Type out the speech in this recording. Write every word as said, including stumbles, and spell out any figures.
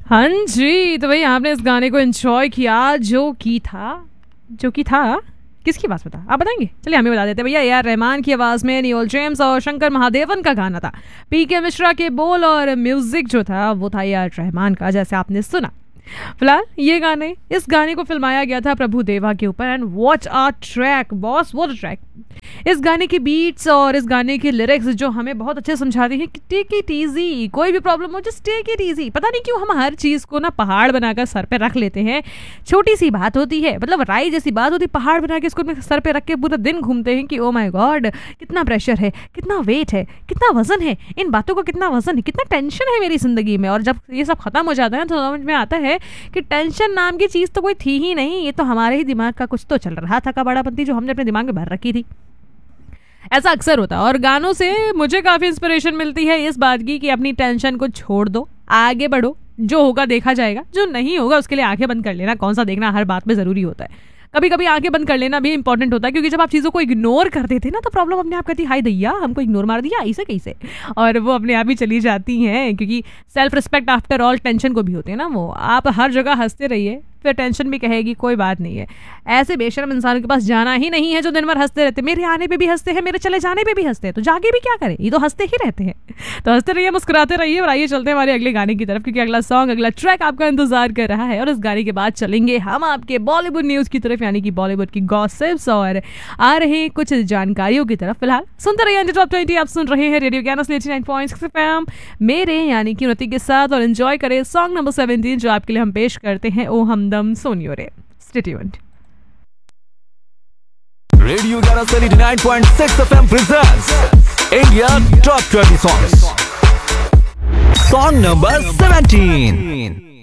हाँ जी, तो भाई आपने इस गाने को एंजॉय किया जो कि था जो कि था किसकी आवाज़ बता आप बताएंगे? चलिए हमें बता देते हैं भैया। ए आर रहमान की आवाज़ में नियोल जेम्स और शंकर महादेवन का गाना था। पी के मिश्रा के बोल और म्यूजिक जो था वो था ए आर रहमान का, जैसे आपने सुना। फिलहाल ये गाने इस गाने को फिल्माया गया था प्रभु देवा के ऊपर। And what uh track boss, what a track. इस गाने की बीट्स और इस गाने के लिरिक्स जो हमें बहुत अच्छे समझाती हैं कि टेक इट इजी, कोई भी प्रॉब्लम हो जस्ट टेक इट इजी। पता नहीं क्यों हम हर चीज़ को ना पहाड़ बनाकर सर पे रख लेते हैं। छोटी सी बात होती है, मतलब राई जैसी बात होती है, पहाड़ बना के इसको सर पे रख के पूरा दिन घूमते हैं कि ओ माय गॉड कितना प्रेशर है, कितना वेट है, कितना वजन है, इन बातों का कितना वजन है, कितना टेंशन है मेरी जिंदगी में। और जब ये सब खत्म हो जाता है तो समझ में आता है कि टेंशन नाम की चीज़ तो कोई थी ही नहीं, ये तो हमारे ही दिमाग का कुछ तो चल रहा था, कबाड़ापंती जो हमने अपने दिमाग में भर रखी थी। ऐसा अक्सर होता है और गानों से मुझे काफ़ी इंस्पिरेशन मिलती है इस बात की कि अपनी टेंशन को छोड़ दो, आगे बढ़ो, जो होगा देखा जाएगा, जो नहीं होगा उसके लिए आंखें बंद कर लेना। कौन सा देखना हर बात में ज़रूरी होता है, कभी कभी आंखें बंद कर लेना भी इंपॉर्टेंट होता है, क्योंकि जब आप चीज़ों को इग्नोर कर देते हैं ना तो प्रॉब्लम अपने आप कहती है हाय दैया हमको इग्नोर मार दिया ऐसे कैसे, और वो अपने आप ही चली जाती हैं। क्योंकि self respect after all tension को भी होती है ना वो। आप हर जगह हंसते रहिए, फिर टेंशन भी कहेगी कोई बात नहीं है। ऐसे बेशरम इंसानों के पास जाना ही नहीं है जो दिन भर हंसते रहते हैं, मेरे आने पे भी हंसते हैं, मेरे चले जाने पे भी हंसते हैं, तो जाके भी क्या करें, ये तो हंसते ही रहते हैं। तो हंसते रहिए, मुस्कुराते रहिए। और आइए चलते हैं हमारे अगले गाने की तरफ, क्योंकि अगला सॉन्ग, अगला ट्रैक आपका इंतजार कर रहा है। और इस गाने के बाद चलेंगे हम आपके बॉलीवुड न्यूज़ की तरफ, यानी कि बॉलीवुड की गॉसिप्स और आ रहे कुछ जानकारियों की तरफ। फिलहाल सुनते रहिए टॉप ट्वेंटी। आप सुन रहे हैं रेडियो ज्ञान eighty nine point six FM मेरे यानी कि उन्नति के साथ, और एंजॉय करें सॉन्ग नंबर सेवेंटीन जो आपके लिए हम पेश करते हैं, ओ हमदम सोनियो रे। Stay tuned. Radio Ghana eighty nine point six F M presents India Top twenty Songs. Song number seventeen.